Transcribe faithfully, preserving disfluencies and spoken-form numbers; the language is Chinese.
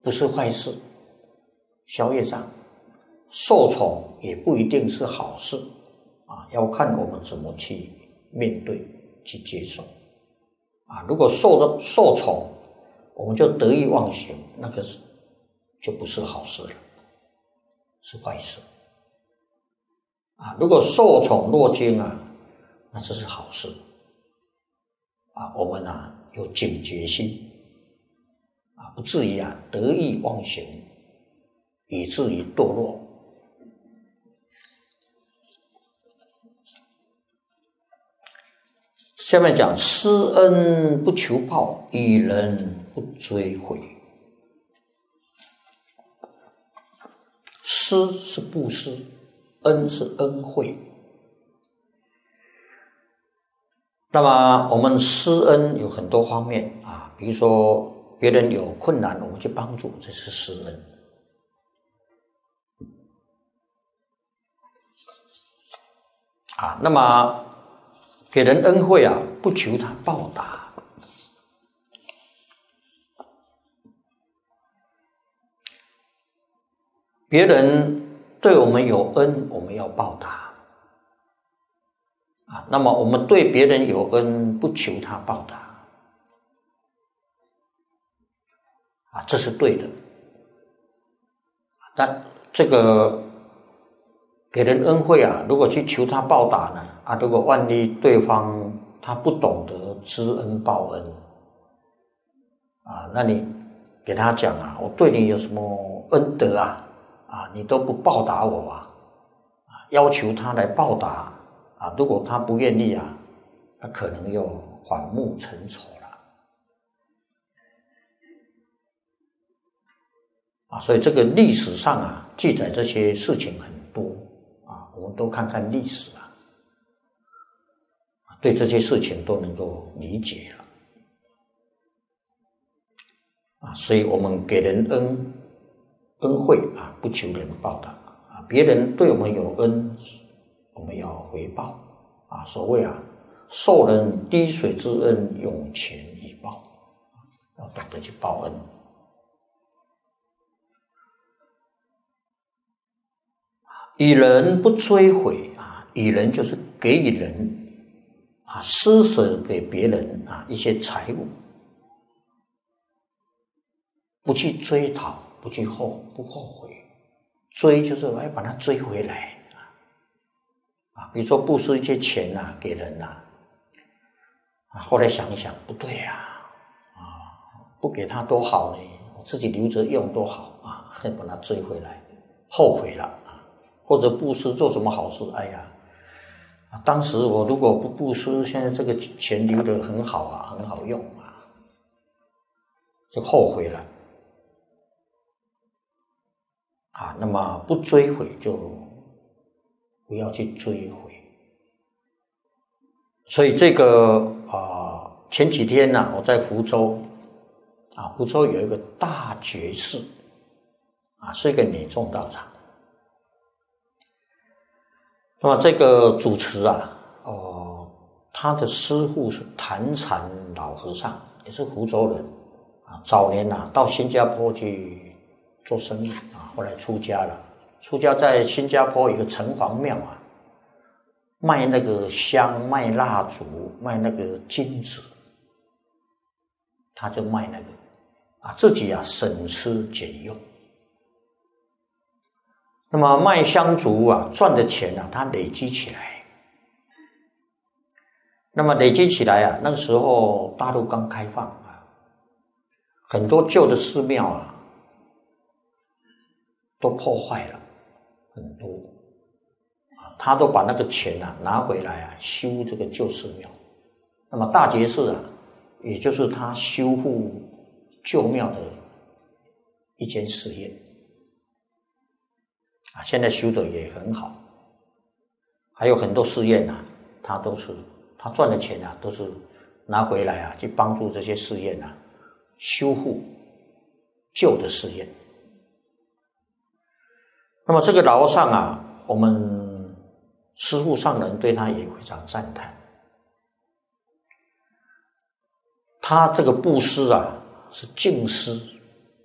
不是坏事，消业障。受宠也不一定是好事啊，要看我们怎么去面对、去接受啊。如果受的受宠，我们就得意忘形，那个是就不是好事了，是坏事啊。如果受宠若惊啊，那这是好事啊。我们啊有警觉心啊，不至于啊得意忘形，以至于堕落。下面讲施恩不求报，与人不追悔。施是布施，恩是恩惠。那么我们施恩有很多方面啊，比如说别人有困难，我们去帮助，这是施恩。啊，那么给人恩惠啊，不求他报答。别人对我们有恩，我们要报答啊。那么我们对别人有恩，不求他报答啊，这是对的。但这个给人恩惠啊，如果去求他报答呢？啊，如果万一对方他不懂得知恩报恩啊，那你给他讲啊，我对你有什么恩德啊？啊，你都不报答我啊，啊，要求他来报答啊，如果他不愿意啊，那可能又反目成仇了啊。所以这个历史上啊，记载这些事情很多啊，我们都看看历史啊。对这些事情都能够理解了啊，所以我们给人恩恩惠啊，不求人报答啊，别人对我们有恩，我们要回报啊。所谓啊，受人滴水之恩，涌泉以报，要懂得去报恩。与人不追悔啊，与人就是给予人。啊，施舍给别人啊一些财物，不去追讨，不去后不后悔，追就是我要把它追回来啊。比如说布施一些钱呐、啊、给人呐、啊，啊，后来想一想不对啊，啊，不给他多好呢，我自己留着用多好啊，把它追回来，后悔了啊。或者布施做什么好事，哎呀。当时我如果不布施，现在这个钱留得很好啊，很好用啊，就后悔了啊。那么不追悔就不要去追悔。所以这个啊、呃，前几天呢、啊，我在福州啊，福州有一个大觉寺啊，是一个女众道场。那么这个主持啊，哦，他的师父是坛禅老和尚，也是福州人啊。早年啊到新加坡去做生意啊，后来出家了。出家在新加坡有一个城隍庙啊，卖那个香、卖蜡烛、卖那个金子，他就卖那个啊，自己啊省吃俭用。那么卖香烛啊，赚的钱啊，他累积起来。那么累积起来啊，那个时候大陆刚开放啊，很多旧的寺庙啊，都破坏了很多啊，他都把那个钱啊拿回来啊，修这个旧寺庙。那么大觉寺啊，也就是他修复旧庙的一间寺院。啊，现在修的也很好，还有很多寺院啊，他都是他赚的钱啊，都是拿回来啊，去帮助这些寺院啊修复旧的寺院。那么这个老和尚啊，我们师父上人对他也非常赞叹。他这个布施啊，是净施。